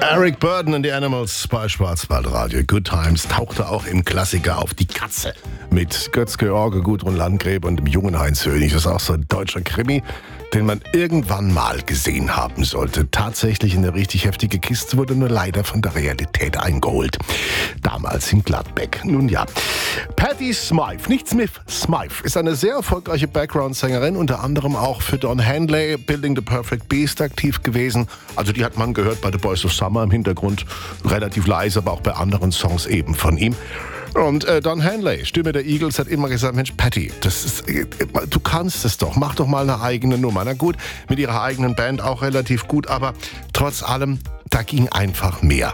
Eric Burdon und die Animals bei Schwarzwaldradio. Good Times tauchte auch im Klassiker auf. Die Katze mit Götz George, Gudrun Landgräbe und dem jungen Heinz Hönig. Das ist auch so ein deutscher Krimi, den man irgendwann mal gesehen haben sollte. Tatsächlich eine richtig heftige Kiste, wurde nur leider von der Realität eingeholt. Damals in Gladbeck. Nun ja. Patti Smyth, nicht Smith, Smyth, ist eine sehr erfolgreiche Background-Sängerin, unter anderem auch für Don Henley, Building the Perfect Beast aktiv gewesen. Also die hat man gehört bei The Boys of Summer im Hintergrund, relativ leise, aber auch bei anderen Songs eben von ihm. Und Don Henley, Stimme der Eagles, hat immer gesagt, Mensch, Patti, du kannst es doch, mach doch mal eine eigene Nummer. Na gut, mit ihrer eigenen Band auch relativ gut, aber trotz allem, da ging einfach mehr.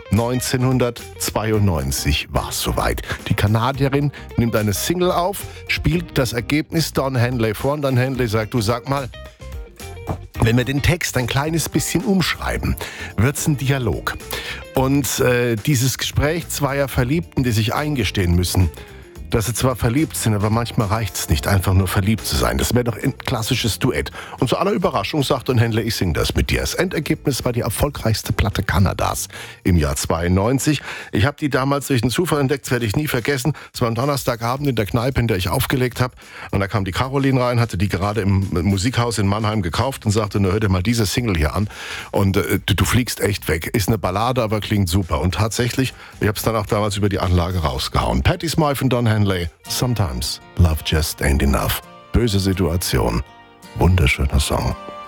1992 war es soweit. Die Kanadierin nimmt eine Single auf, spielt das Ergebnis Don Henley vor und Don Henley sagt, du sag mal, wenn wir den Text ein kleines bisschen umschreiben, wird's ein Dialog. Und dieses Gespräch zweier Verliebten, die sich eingestehen müssen, dass sie zwar verliebt sind, aber manchmal reicht's nicht, einfach nur verliebt zu sein. Das wäre doch ein klassisches Duett. Und zu aller Überraschung sagt Don Henley, ich sing das mit dir. Das Endergebnis war die erfolgreichste Platte Kanadas im Jahr 92. Ich habe die damals durch den Zufall entdeckt, das werde ich nie vergessen. Es war am Donnerstagabend in der Kneipe, in der ich aufgelegt habe. Und da kam die Caroline rein, hatte die gerade im Musikhaus in Mannheim gekauft und sagte, hör dir mal diese Single hier an. Und du fliegst echt weg. Ist eine Ballade, aber klingt super. Und tatsächlich, ich habe es dann auch damals über die Anlage rausgehauen. Patti Smyth und Don Henley. Sometimes love just ain't enough. Böse Situation. Wunderschöner Song.